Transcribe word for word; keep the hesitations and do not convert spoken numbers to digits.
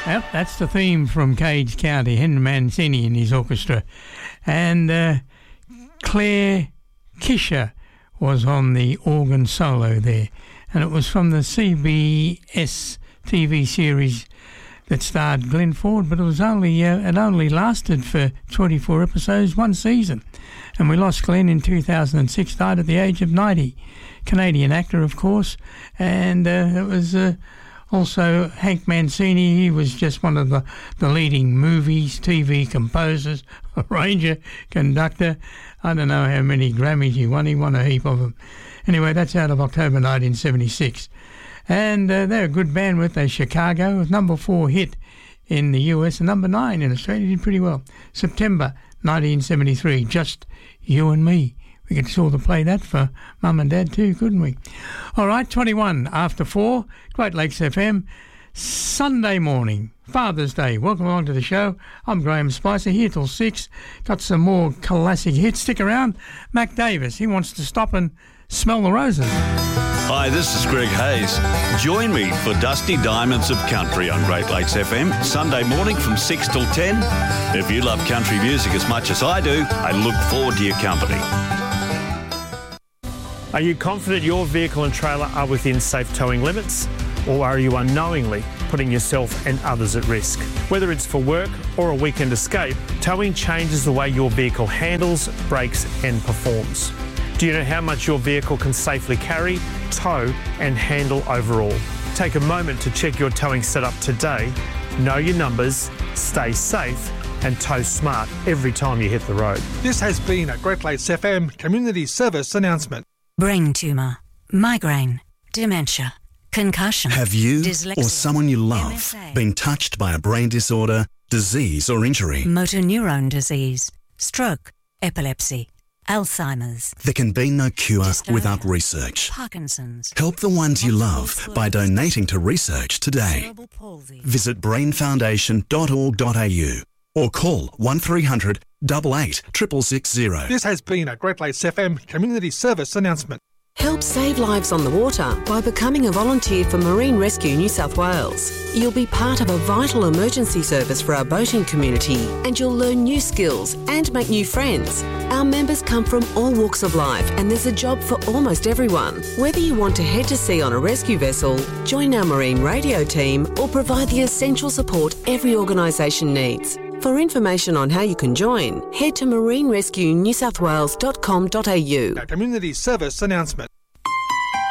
Yep, that's the theme from Cage County, Henry Mancini and his orchestra. And uh, Claire Kisher was on the organ solo there. And it was from the C B S T V series that starred Glenn Ford, but it was only uh, it only lasted for twenty-four episodes, one season. And we lost Glenn in two thousand six, died at the age of ninety. Canadian actor, of course. And uh, it was... Uh, Also, Hank Mancini, he was just one of the, the leading movies, T V composers, arranger, conductor. I don't know how many Grammys he won. He won a heap of them. Anyway, that's out of October nineteen seventy-six. And uh, they're a good band with a Chicago, number four hit in the U S and number nine in Australia. Did pretty well. September nineteen seventy-three, Just You and Me. We could sort of play that for Mum and Dad too, couldn't we? All right, twenty-one after four, Great Lakes F M, Sunday morning, Father's Day. Welcome along to the show. I'm Graham Spicer, here till six. Got some more classic hits. Stick around. Mac Davis, he wants to stop and smell the roses. Hi, this is Greg Hayes. Join me for Dusty Diamonds of Country on Great Lakes F M, Sunday morning from six till ten. If you love country music as much as I do, I look forward to your company. Are you confident your vehicle and trailer are within safe towing limits? Or are you unknowingly putting yourself and others at risk? Whether it's for work or a weekend escape, towing changes the way your vehicle handles, brakes and performs. Do you know how much your vehicle can safely carry, tow and handle overall? Take a moment to check your towing setup today, know your numbers, stay safe and tow smart every time you hit the road. This has been a Great Lakes F M Community Service announcement. Brain tumour, migraine, dementia, concussion. Have you dyslexia, or someone you love M S A, been touched by a brain disorder, disease or injury? motor neurone disease, stroke, epilepsy, Alzheimer's. There can be no cure Dystonia, without research. Parkinson's. Help the ones you multiple love by sclerosis, donating to research today. cerebral palsy. Visit brain foundation dot org dot a u or call one three hundred, eight eight, six six six zero. This has been a Great Lakes F M Community Service announcement. Help save lives on the water by becoming a volunteer for Marine Rescue New South Wales. You'll be part of a vital emergency service for our boating community and you'll learn new skills and make new friends. Our members come from all walks of life and there's a job for almost everyone. Whether you want to head to sea on a rescue vessel, join our marine radio team or provide the essential support every organisation needs. For information on how you can join, head to marine rescue new south wales dot com dot a u. A Community Service announcement.